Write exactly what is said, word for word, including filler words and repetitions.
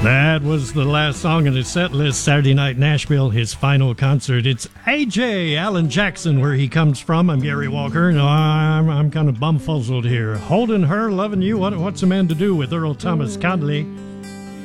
That was the last song in his set list, Saturday Night Nashville, his final concert. It's A J, Alan Jackson, where he comes from. I'm Gary Walker. No, I'm, I'm kind of bumfuzzled here. Holding Her, Loving You, what, what's a man to do with Earl Thomas Conley?